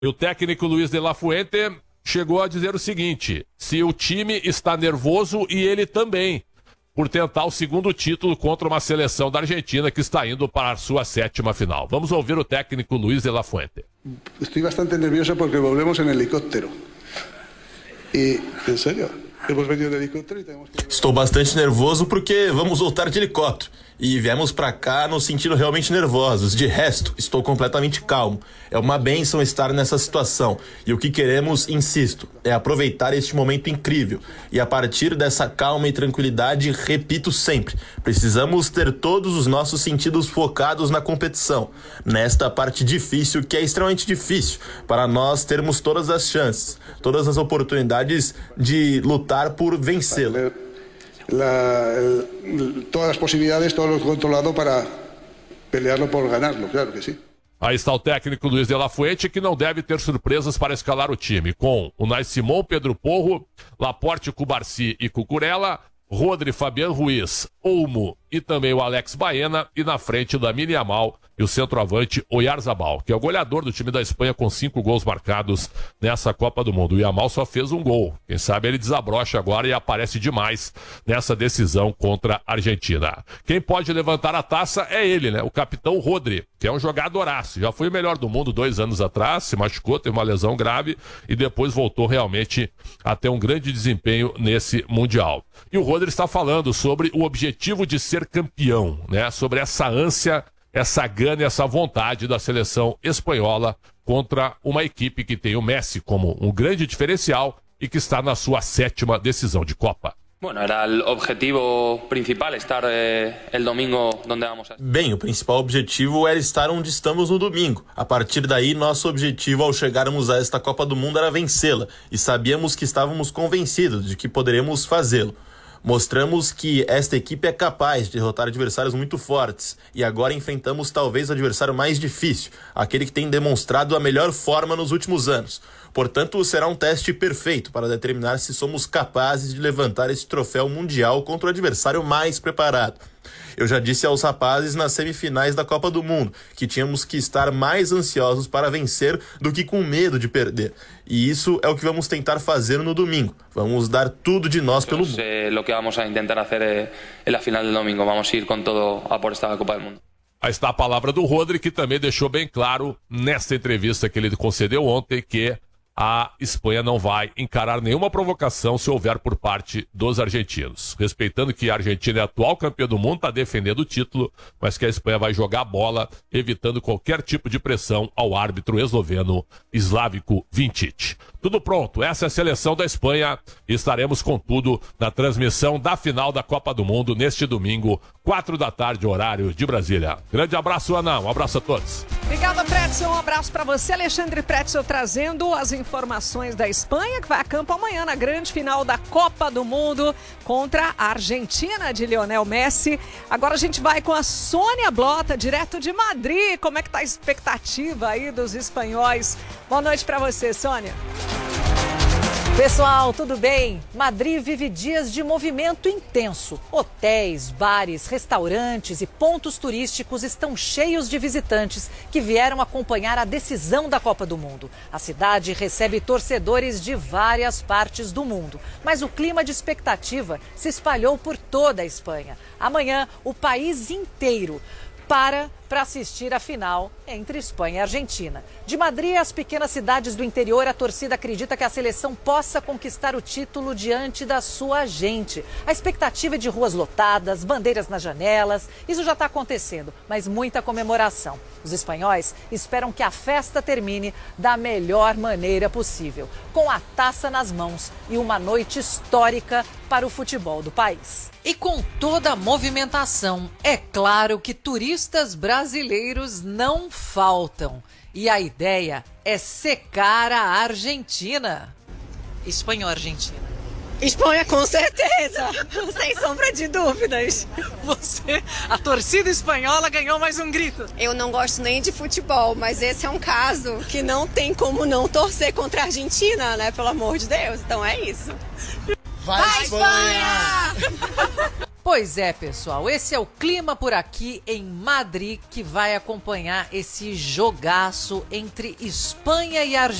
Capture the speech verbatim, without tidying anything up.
E o técnico Luiz de la Fuente chegou a dizer o seguinte: se o time está nervoso e ele também, por tentar o segundo título contra uma seleção da Argentina que está indo para a sua sétima final. Vamos ouvir o técnico Luiz de la Fuente. Estou bastante nervioso porque volvemos em helicóptero. E, em sério? Estou bastante nervoso porque vamos voltar de helicóptero e viemos pra cá nos sentindo realmente nervosos. De resto, estou completamente calmo. É uma bênção estar nessa situação e o que queremos, insisto, é aproveitar este momento incrível. E a partir dessa calma e tranquilidade, repito sempre, precisamos ter todos os nossos sentidos focados na competição, nesta parte difícil que é extremamente difícil, para nós termos todas as chances, todas as oportunidades de lutar por vencê-la. La, el, todas as possibilidades, todo lo controlado para pelearlo por ganarlo, claro que sim. Aí está o técnico Luiz de la Fuente, que não deve ter surpresas para escalar o time, com o Unai Simon, Pedro Porro, Laporte, Cubarci e Cucurella, Rodri, Fabián Ruiz, Olmo e também o Alex Baena, e na frente da Lamine Yamal e o centroavante Oyarzabal, que é o goleador do time da Espanha com cinco gols marcados nessa Copa do Mundo. O Yamal só fez um gol. Quem sabe ele desabrocha agora e aparece demais nessa decisão contra a Argentina. Quem pode levantar a taça é ele, né? O capitão Rodri, que é um jogadoraço. Já foi o melhor do mundo dois anos atrás, se machucou, teve uma lesão grave e depois voltou realmente a ter um grande desempenho nesse Mundial. E o Rodri está falando sobre o objetivo de ser campeão, né? Sobre essa ânsia, essa gana e essa vontade da seleção espanhola contra uma equipe que tem o Messi como um grande diferencial e que está na sua sétima decisão de Copa. Bueno, era el objetivo principal estar eh, el domingo donde vamos a... Bem, o principal objetivo era estar onde estamos no domingo. A partir daí, nosso objetivo ao chegarmos a esta Copa do Mundo era vencê-la e sabíamos que estávamos convencidos de que poderemos fazê-lo. Mostramos que esta equipe é capaz de derrotar adversários muito fortes e agora enfrentamos talvez o adversário mais difícil, aquele que tem demonstrado a melhor forma nos últimos anos. Portanto, será um teste perfeito para determinar se somos capazes de levantar esse troféu mundial contra o adversário mais preparado. Eu já disse aos rapazes nas semifinais da Copa do Mundo que tínhamos que estar mais ansiosos para vencer do que com medo de perder. E isso é o que vamos tentar fazer no domingo. Vamos dar tudo de nós pelo mundo. É o que vamos tentar fazer na final do domingo. Vamos ir com todo a por esta Copa do Mundo. Aí está a palavra do Rodri, que também deixou bem claro nessa entrevista que ele concedeu ontem que a Espanha não vai encarar nenhuma provocação se houver por parte dos argentinos. Respeitando que a Argentina é a atual campeã do mundo, está defendendo o título, mas que a Espanha vai jogar a bola, evitando qualquer tipo de pressão ao árbitro esloveno Slavko Vinčić. Tudo pronto, essa é a seleção da Espanha. Estaremos com tudo na transmissão da final da Copa do Mundo neste domingo, quatro da tarde, horário de Brasília. Grande abraço, Ana, um abraço a todos. Obrigada, Pretzel, um abraço para você. Alexandre Pretzel trazendo as informações da Espanha, que vai a campo amanhã na grande final da Copa do Mundo contra a Argentina de Lionel Messi. Agora a gente vai com a Sônia Blota, direto de Madrid. Como é que tá a expectativa aí dos espanhóis? Boa noite para você, Sônia. Pessoal, tudo bem? Madrid vive dias de movimento intenso. Hotéis, bares, restaurantes e pontos turísticos estão cheios de visitantes que vieram acompanhar a decisão da Copa do Mundo. A cidade recebe torcedores de várias partes do mundo, mas o clima de expectativa se espalhou por toda a Espanha. Amanhã, o país inteiro para para assistir a final entre Espanha e Argentina. De Madrid às pequenas cidades do interior, a torcida acredita que a seleção possa conquistar o título diante da sua gente. A expectativa é de ruas lotadas, bandeiras nas janelas. Isso já está acontecendo, mas muita comemoração. Os espanhóis esperam que a festa termine da melhor maneira possível, com a taça nas mãos e uma noite histórica para o futebol do país. E com toda a movimentação, é claro que turistas brasileiros não faltam. E a ideia é secar a Argentina. Espanha ou Argentina? Espanha, com certeza, sem sombra de dúvidas. Você, a torcida espanhola ganhou mais um grito. Eu não gosto nem de futebol, mas esse é um caso que não tem como não torcer contra a Argentina, né? Pelo amor de Deus, então é isso. Vai, Vai Espanha! Espanha! Pois é, pessoal, esse é o clima por aqui em Madrid, que vai acompanhar esse jogaço entre Espanha e Argentina.